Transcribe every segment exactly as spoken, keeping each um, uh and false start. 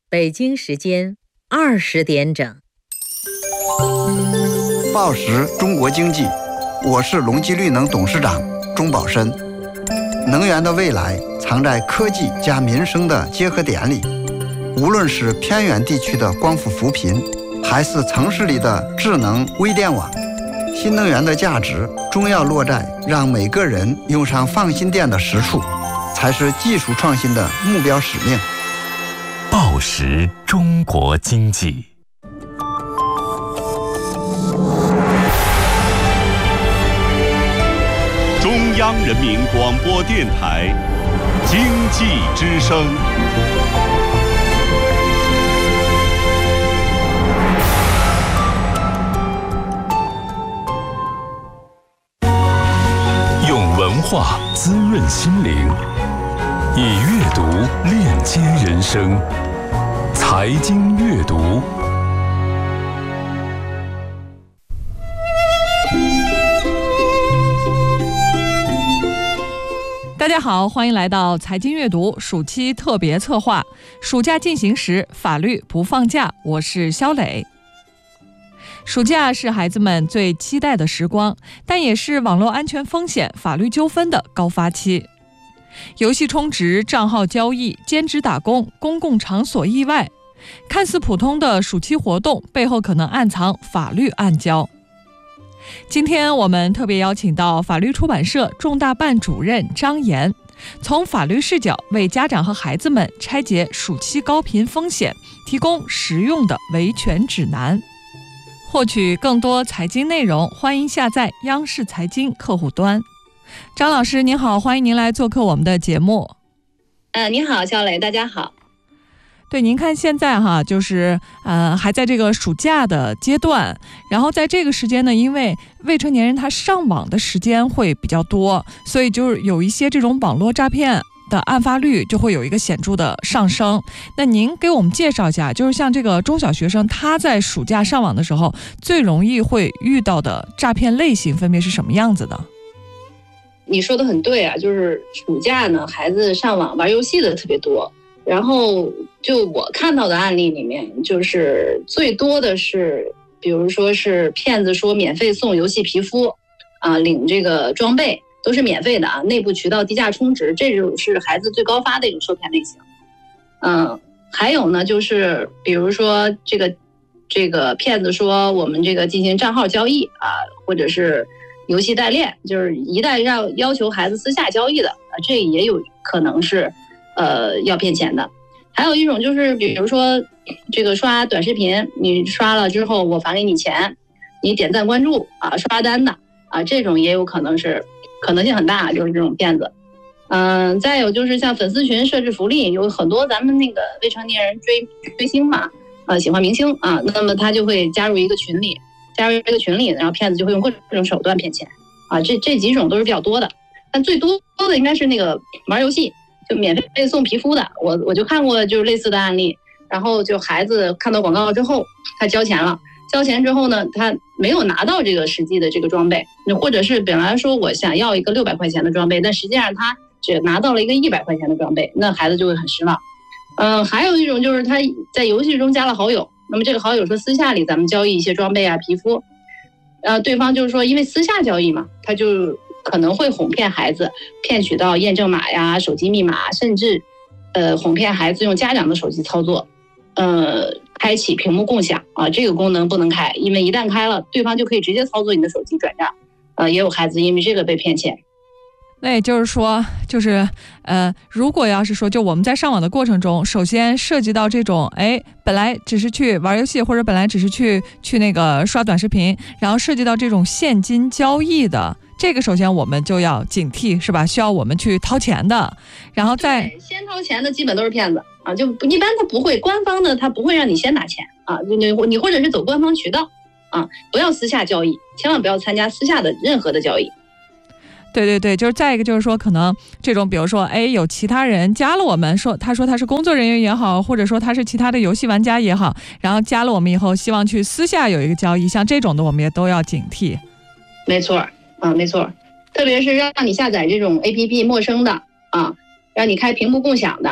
北京时间二十点整。 报时中国经济，我是隆基绿能董事长钟宝申。能源的未来藏在科技加民生的结合点里，无论是偏远地区的光伏扶贫，还是城市里的智能微电网，新能源的价值终要落在让每个人用上放心电的实处，才是技术创新的目标使命。 报时中国经济， 中央人民广播电台经济之声。 用文化滋润心灵，以阅读链接人生。财经阅读， 大家好，欢迎来到财经阅读暑期特别策划。暑假进行时，法律不放假。我是肖磊。暑假是孩子们最期待的时光，但也是网络安全风险、法律纠纷的高发期。游戏充值、账号交易、兼职打工、公共场所意外，看似普通的暑期活动背后可能暗藏法律暗礁。今天我们特别邀请到法律出版社重大办主任张岩，从法律视角为家长和孩子们拆解暑期高频风险，提供实用的维权指南。获取更多财经内容，欢迎下载央视财经客户端。张老师您好，欢迎您来做客我们的节目。 呃，您好，肖磊，大家好。 对，您看现在哈，就是呃还在这个暑假的阶段，然后在这个时间呢，因为未成年人他上网的时间会比较多，所以就是有一些这种网络诈骗的案发率就会有一个显著的上升。那您给我们介绍一下，就是像这个中小学生他在暑假上网的时候，最容易会遇到的诈骗类型分别是什么样子的？ 你说的很对啊，就是暑假呢，孩子上网玩游戏的特别多。然后就我看到的案例里面，就是最多的是，比如说是骗子说免费送游戏皮肤，啊，领这个装备都是免费的啊，内部渠道低价充值，这种是孩子最高发的一种受骗类型。嗯，还有呢，就是比如说这个这个骗子说我们这个进行账号交易啊，或者是游戏代练，就是一旦要要求孩子私下交易的啊，这也有可能是呃要骗钱的。还有一种就是比如说这个刷短视频，你刷了之后我返给你钱，你点赞关注啊，刷单的啊，这种也有可能是可能性很大，就是这种骗子。嗯、呃，再有就是像粉丝群设置福利，有很多咱们那个未成年人追追星嘛，呃喜欢明星啊，那么他就会加入一个群里。加入一个群里，然后骗子就会用各种手段骗钱啊，这这几种都是比较多的，但最多的应该是那个玩游戏，就免费送皮肤的，我我就看过就是类似的案例，然后就孩子看到广告之后，他交钱了，交钱之后呢，他没有拿到这个实际的这个装备，或者是本来说我想要一个六百块钱的装备，但实际上他只拿到了一个一百块钱的装备，那孩子就会很失望。嗯、呃，还有一种就是他在游戏中加了好友。那么这个好友说私下里咱们交易一些装备啊皮肤，呃对方就是说因为私下交易嘛，他就可能会哄骗孩子，骗取到验证码呀、手机密码，甚至呃哄骗孩子用家长的手机操作，呃开启屏幕共享啊，这个功能不能开，因为一旦开了，对方就可以直接操作你的手机转账，呃也有孩子因为这个被骗钱。 那也就是说，就是呃，如果要是说，就我们在上网的过程中，首先涉及到这种，哎，本来只是去玩游戏，或者本来只是去去那个刷短视频，然后涉及到这种现金交易的，这个首先我们就要警惕，是吧？需要我们去掏钱的，然后再先掏钱的基本都是骗子啊，就一般他不会，官方的他不会让你先拿钱啊，你你或者是走官方渠道啊，不要私下交易，千万不要参加私下的任何的交易。 对对对，就是再一个就是说，可能这种比如说，哎，有其他人加了我们，说他说他是工作人员也好，或者说他是其他的游戏玩家也好，然后加了我们以后，希望去私下有一个交易，像这种的我们也都要警惕。 没错啊，没错，特别是让你下载这种 A P P 陌生的啊，让你开屏幕共享的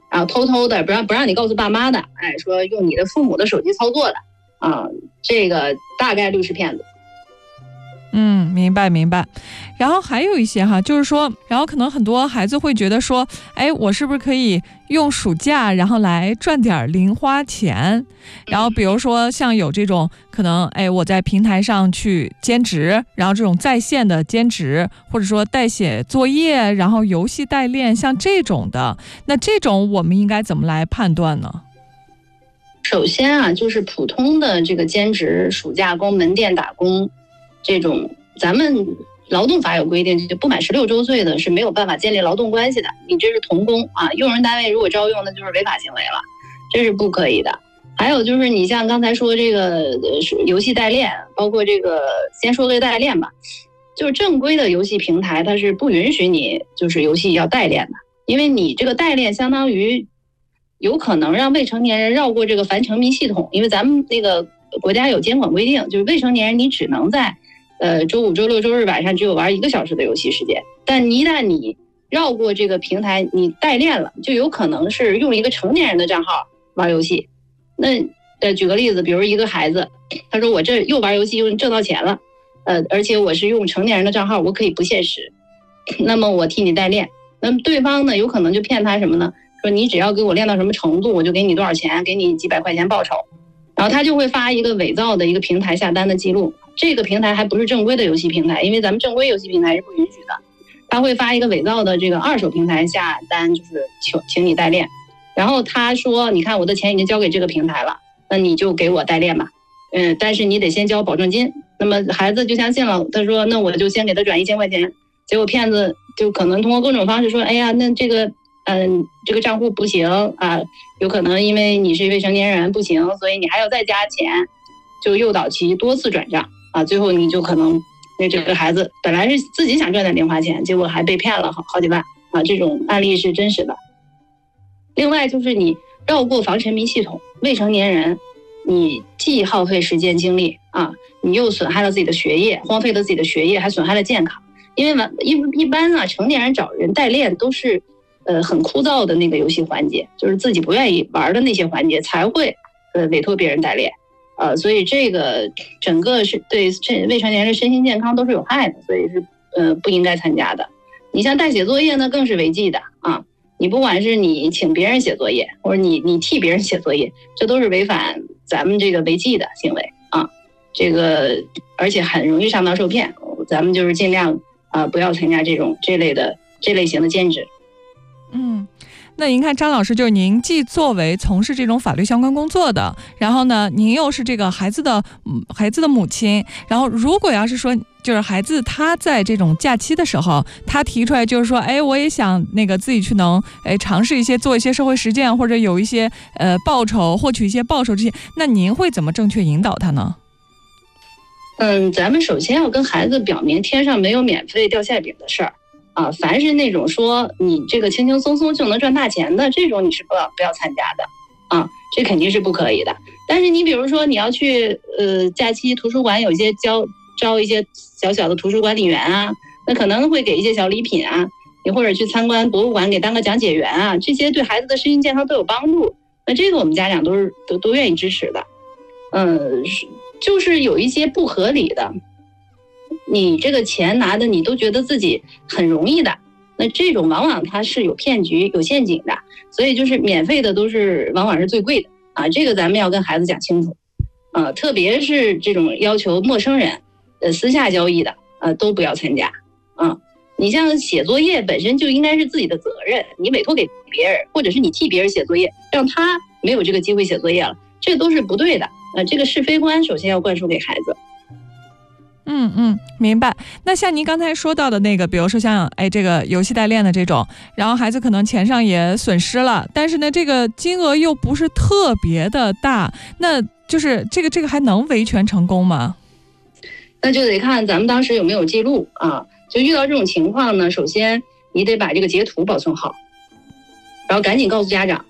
然后偷偷的不让不让你告诉爸妈的，哎，说用你的父母的手机操作的啊，这个大概率是骗子。 嗯，明白明白。然后还有一些哈，就是说，然后可能很多孩子会觉得说，哎，我是不是可以用暑假然后来赚点零花钱？然后比如说像有这种可能，哎，我在平台上去兼职，然后这种在线的兼职，或者说代写作业，然后游戏代练，像这种的，那这种我们应该怎么来判断呢？ 首先啊，就是普通的这个兼职、暑假工、门店打工这种，咱们劳动法有规定，就不满十六周岁的是没有办法建立劳用关系的。你这是童工啊，用人单位如果招用，那就是违法行为了，这是不可以的。还有就是你像刚才说这个游戏代练，包括这个先说个代练吧，就是正规的游戏平台它是不允许你就是游戏要代练的，因为你这个代练相当于有可能让未成年人绕过这个反沉迷系统，因为咱们那个国家有监管规定，就是未成年人你只能在呃周五、周六、周日晚上只有玩一个小时的游戏时间，但一旦你绕过这个平台，你代练了，就有可能是用一个成年人的账号玩游戏。那呃举个例子，比如一个孩子，他说我这又玩游戏又挣到钱了，呃而且我是用成年人的账号，我可以不限时，那么我替你代练。那么对方呢有可能就骗他什么呢？说你只要给我练到什么程度，我就给你多少钱，给你几百块钱报酬。然后他就会发一个伪造的一个平台下单的记录，这个平台还不是正规的游戏平台，因为咱们正规游戏平台是不允许的。他会发一个伪造的这个二手平台下单，就是请请你代练。然后他说，你看我的钱已经交给这个平台了，那你就给我代练吧。嗯，但是你得先交保证金。那么孩子就相信了，他说那我就先给他转一千块钱。结果骗子就可能通过各种方式说，哎呀，那这个嗯这个账户不行啊，有可能因为你是未成年人不行，所以你还要再加钱，就诱导其多次转账啊，最后你就可能那这个孩子本来是自己想赚点零花钱，结果还被骗了好好几万啊，这种案例是真实的。另外就是你绕过防沉迷系统，未成年人你既耗费时间精力啊，你又损害了自己的学业，荒废了自己的学业，还损害了健康。因为完一一般啊，成年人找人代练都是呃很枯燥的那个游戏环节，就是自己不愿意玩的那些环节才会呃委托别人代练，呃，所以这个整个是对未成年人身心健康都是有害的，所以是呃不应该参加的。你像代写作业呢，更是违纪的啊！你不管是你请别人写作业，或者你你替别人写作业，这都是违反咱们这个违纪的行为啊！这个而且很容易上当受骗，咱们就是尽量啊、呃、不要参加这种这类的这类型的兼职。 嗯，那您看张老师，就是您既作为从事这种法律相关工作的，然后呢，您又是这个孩子的孩子的母亲，然后如果要是说就是孩子他在这种假期的时候，他提出来就是说，哎，我也想那个自己去能哎尝试一些做一些社会实践，或者有一些呃报酬，获取一些报酬这些，那您会怎么正确引导他呢？ 嗯，咱们首先要跟孩子表明天上没有免费掉馅饼的事儿。啊，凡是那种说你这个轻轻松松就能赚大钱的，这种你是不要不要参加的，啊，这肯定是不可以的。但是你比如说你要去呃假期图书馆有一些招招一些小小的图书管理员啊，那可能会给一些小礼品啊，你或者去参观博物馆给当个讲解员啊，这些对孩子的身心健康都有帮助。那这个我们家长都是都都愿意支持的。嗯，就是有一些不合理的。你这个钱拿的你都觉得自己很容易的，那这种往往它是有骗局有陷阱的，所以就是免费的都是往往是最贵的啊，这个咱们要跟孩子讲清楚啊，特别是这种要求陌生人呃私下交易的啊都不要参加啊。你像写作业本身就应该是自己的责任，你委托给别人，或者是你替别人写作业，让他没有这个机会写作业了，这都是不对的啊，这个是非观首先要灌输给孩子。 嗯嗯，明白。那像您刚才说到的那个，比如说像哎这个游戏代练的这种，然后孩子可能钱上也损失了，但是呢这个金额又不是特别的大，那就是这个这个还能维权成功吗？ 那就得看咱们当时有没有记录啊。就遇到这种情况呢，首先你得把这个截图保存好，然后赶紧告诉家长